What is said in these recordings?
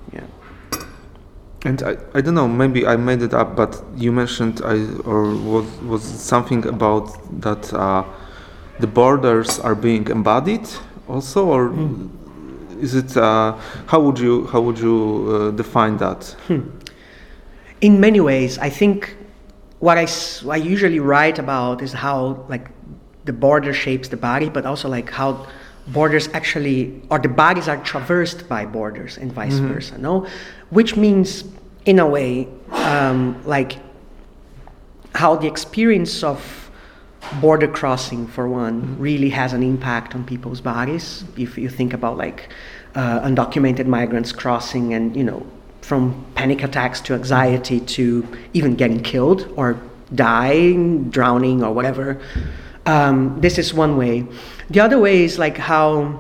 Yeah. And I don't know, maybe I made it up, but you mentioned was something about that the borders are being embodied also, or is it how would you define that? In many ways, I think what I usually write about is how like the border shapes the body, but also like how borders actually, or the bodies are traversed by borders and vice versa, no? Which means, in a way, like how the experience of border crossing, for one, really has an impact on people's bodies. If you think about like undocumented migrants crossing, and from panic attacks to anxiety to even getting killed or dying, drowning or whatever. This is one way. The other way is like how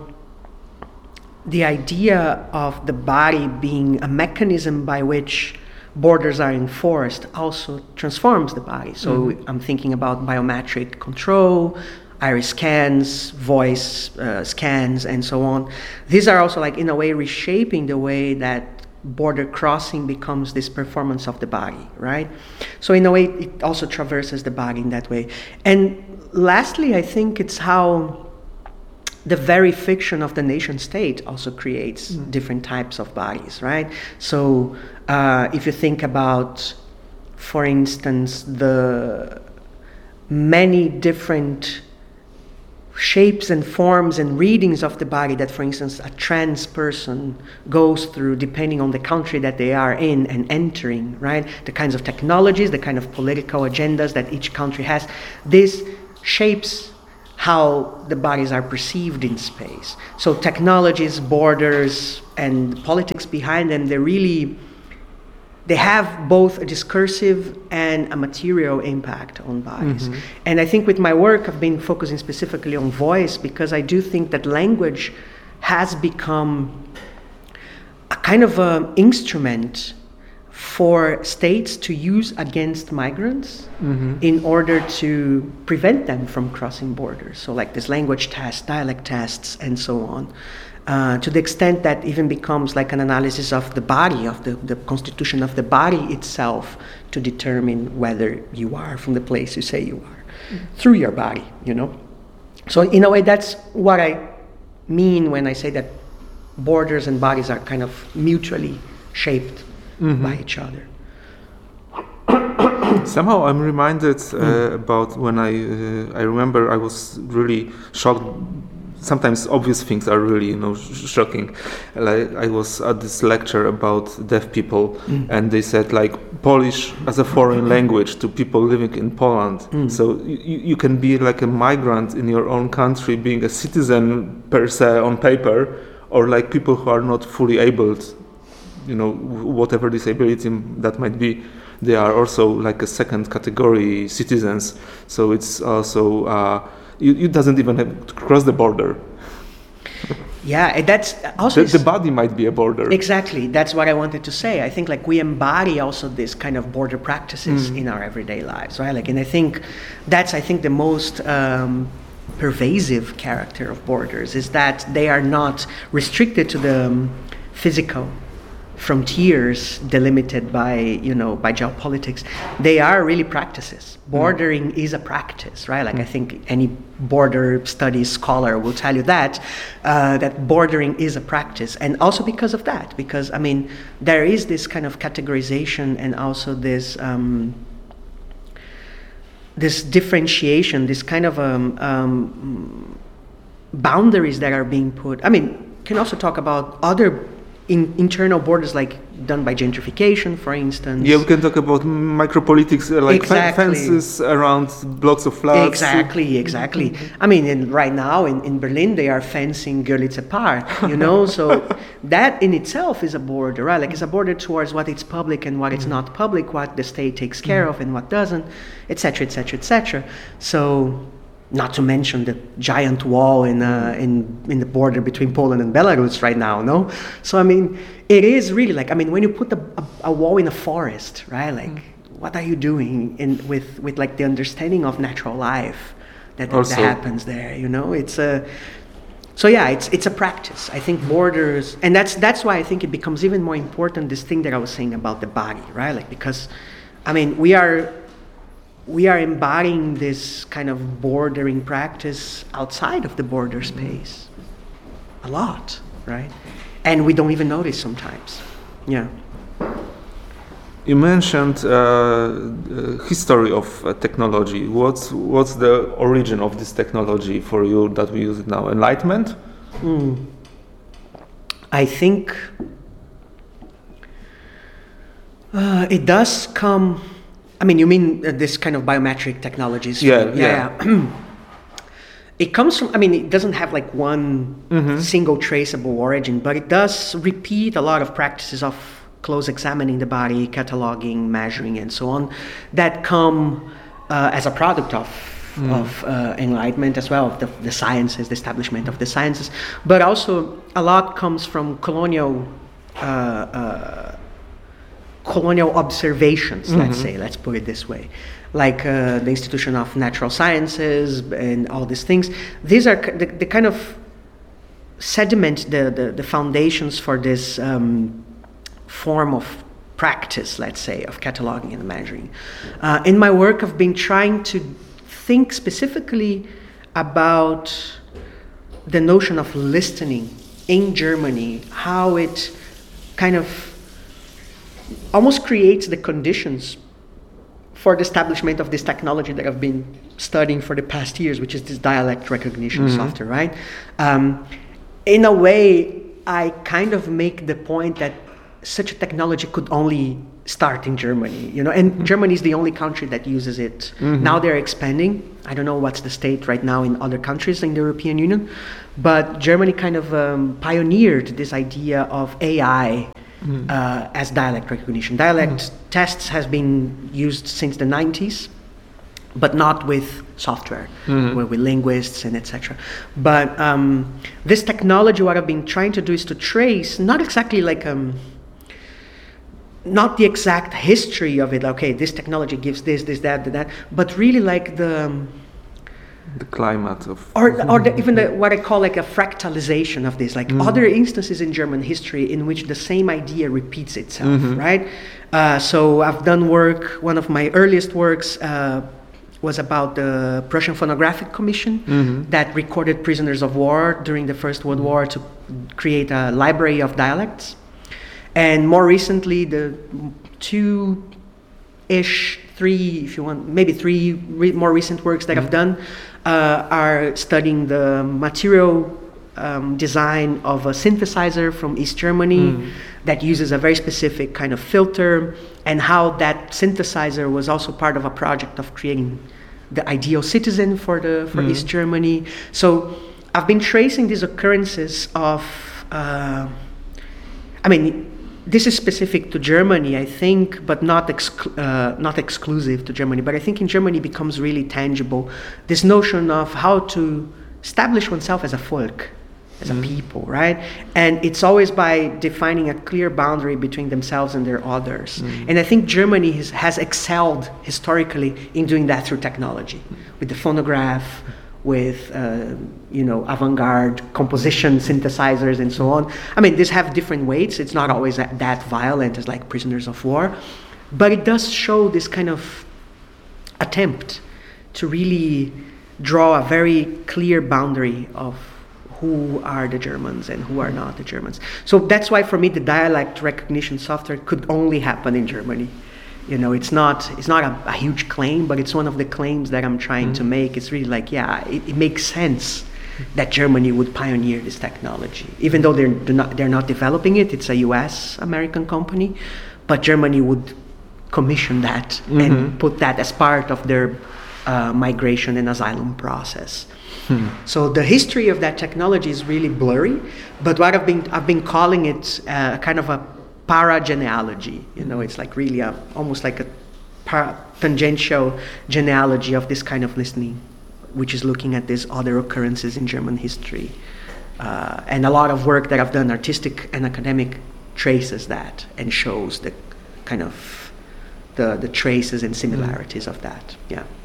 the idea of the body being a mechanism by which borders are enforced also transforms the body. So I'm thinking about biometric control, iris scans, voice scans, and so on. These are also like in a way reshaping the way that border crossing becomes this performance of the body, right? So in a way, it also traverses the body in that way. And lastly, I think it's how the very fiction of the nation state also creates different types of bodies, right? So if you think about, for instance, the many different shapes and forms and readings of the body that, for instance, a trans person goes through depending on the country that they are in and entering, right? The kinds of technologies, the kind of political agendas that each country has. This shapes how the bodies are perceived in space. So technologies, borders, and politics behind them, they have both a discursive and a material impact on bodies. And I think with my work, I've been focusing specifically on voice because I do think that language has become a kind of an instrument for states to use against migrants in order to prevent them from crossing borders. So like this language test, dialect tests, and so on. To the extent that even becomes like an analysis of the body, of the constitution of the body itself, to determine whether you are from the place you say you are, through your body, So in a way, that's what I mean when I say that borders and bodies are kind of mutually shaped by each other. Somehow I'm reminded about when I remember I was really shocked. Sometimes obvious things are really, shocking. Like I was at this lecture about deaf people, and they said like Polish as a foreign language to people living in Poland. So you can be like a migrant in your own country, being a citizen per se on paper, or like people who are not fully able, whatever disability that might be. They are also like a second category citizens. So it's also. You doesn't even have to cross the border. Yeah, that's also the body might be a border. Exactly, that's what I wanted to say. I think like we embody also this kind of border practices in our everyday lives, right? Like, and I think that's the most pervasive character of borders is that they are not restricted to the physical frontiers delimited by by geopolitics. They are really practices. Bordering is a practice, right? Like I think any border studies scholar will tell you that that bordering is a practice, and also because of that, because there is this kind of categorization and also this this differentiation, this kind of boundaries that are being put. Can also talk about other internal borders, like done by gentrification, for instance. Yeah, we can talk about micropolitics, like fences around blocks of flats. Exactly. Right now in Berlin, they are fencing Görlitzer Park, so that in itself is a border, right? Like it's a border towards what is public and what is not public, what the state takes care of and what doesn't, etc., etc., etc. So, not to mention the giant wall in the border between Poland and Belarus right now, no? So it is really like when you put a wall in a forest, right? Like what are you doing with like the understanding of natural life that happens there? It's So yeah, it's a practice. I think borders, and that's why I think it becomes even more important, this thing that I was saying about the body, right? Like, because, I mean, we are embodying this kind of bordering practice outside of the border space a lot, right? And we don't even notice sometimes. Yeah. You mentioned history of technology. What's the origin of this technology for you that we use it now? Enlightenment? I think it does come. I mean, you mean this kind of biometric technologies? Yeah. It comes from, I mean, it doesn't have like one single traceable origin, but it does repeat a lot of practices of close examining the body, cataloging, measuring, and so on, that come as a product of enlightenment as well, of the sciences, the establishment of the sciences. But also a lot comes from colonial observations, let's put it this way. Like the Institution of Natural Sciences and all these things. These are the kind of sediment, the foundations for this form of practice, let's say, of cataloging and measuring. In my work, I've been trying to think specifically about the notion of listening in Germany, how it kind of almost creates the conditions for the establishment of this technology that I've been studying for the past years, which is this dialect recognition software, right? In a way, I kind of make the point that such a technology could only start in Germany, and Germany is the only country that uses it. Now they're expanding. I don't know what's the state right now in other countries in the European Union, but Germany kind of pioneered this idea of AI as dialect recognition. Dialect tests has been used since the 90s, but not with software, with linguists and etc. But this technology, what I've been trying to do is to trace, not exactly like not the exact history of it. Okay, this technology gives this, that, but really like the climate of, or even what I call like a fractalization of this, like other instances in German history in which the same idea repeats itself, right? So I've done work. One of my earliest works was about the Prussian Phonographic Commission that recorded prisoners of war during the First World War to create a library of dialects. And more recently, the three more recent works that I've done are studying the material design of a synthesizer from East Germany that uses a very specific kind of filter, and how that synthesizer was also part of a project of creating the ideal citizen for East Germany. So I've been tracing these occurrences of, this is specific to Germany, I think, but not exclusive to Germany. But I think in Germany it becomes really tangible, this notion of how to establish oneself as a Volk, as a people, right? And it's always by defining a clear boundary between themselves and their others. And I think Germany has excelled historically in doing that through technology, with the phonograph, with avant-garde composition synthesizers and so on. I mean, these have different weights. It's not always that violent as like Prisoners of War, but it does show this kind of attempt to really draw a very clear boundary of who are the Germans and who are not the Germans. So that's why for me the dialect recognition software could only happen in Germany. It's not a huge claim, but it's one of the claims that I'm trying to make. It's really like, it makes sense that Germany would pioneer this technology, even though they're not developing it. It's a U.S. American company, but Germany would commission that and put that as part of their migration and asylum process. So the history of that technology is really blurry, but what I've been calling it kind of a paragenealogy. It's like really almost like a tangential genealogy of this kind of listening, which is looking at these other occurrences in German history. And a lot of work that I've done, artistic and academic, traces that and shows the kind of the traces and similarities of that. Yeah.